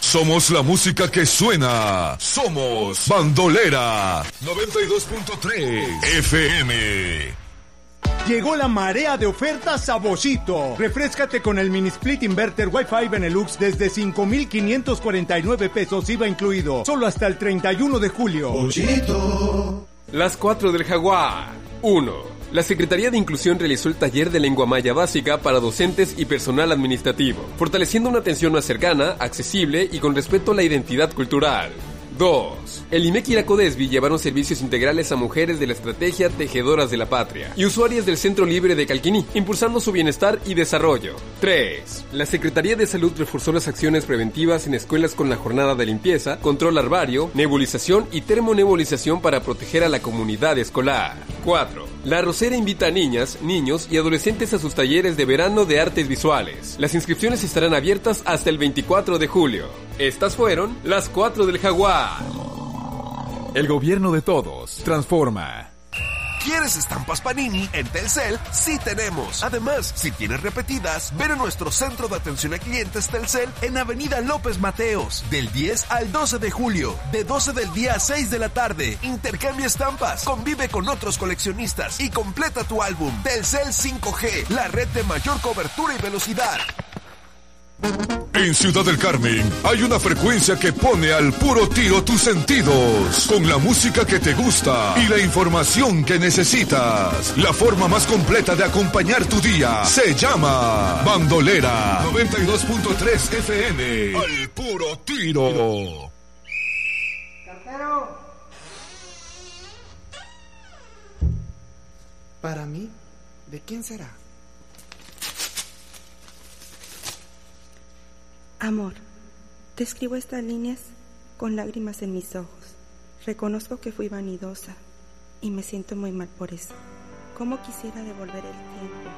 Somos la música que suena. Somos Bandolera 92.3 FM. Llegó la marea de ofertas a Boschito. Refréscate con el mini split inverter Wi-Fi Benelux desde 5,549 pesos IVA incluido. Solo hasta el 31 de julio. Boschito. Las 4 del Jaguar. 1. La Secretaría de Inclusión realizó el taller de lengua maya básica para docentes y personal administrativo, fortaleciendo una atención más cercana, accesible y con respeto a la identidad cultural. 2. El IMEC y la CODESBI llevaron servicios integrales a mujeres de la estrategia Tejedoras de la Patria y usuarias del Centro Libre de Calquiní, impulsando su bienestar y desarrollo. 3. La Secretaría de Salud reforzó las acciones preventivas en escuelas con la jornada de limpieza, control larvario, nebulización y termonebulización para proteger a la comunidad escolar. 4. La Arrocera invita a niñas, niños y adolescentes a sus talleres de verano de artes visuales. Las inscripciones estarán abiertas hasta el 24 de julio. Estas fueron las 4 del Jaguar. El gobierno de todos transforma. ¿Quieres estampas Panini? En Telcel sí tenemos. Además, si tienes repetidas, ven a nuestro centro de atención a clientes Telcel en Avenida López Mateos, del 10 al 12 de julio, de 12 del día a 6 de la tarde. Intercambia estampas, convive con otros coleccionistas y completa tu álbum. Telcel 5G, la red de mayor cobertura y velocidad. En Ciudad del Carmen hay una frecuencia que pone al puro tiro tus sentidos, con la música que te gusta y la información que necesitas. La forma más completa de acompañar tu día se llama Bandolera 92.3 FM. Al puro tiro. Cartero. Para mí, ¿de quién será? Amor, te escribo estas líneas con lágrimas en mis ojos. Reconozco que fui vanidosa y me siento muy mal por eso. ¿Cómo quisiera devolver el tiempo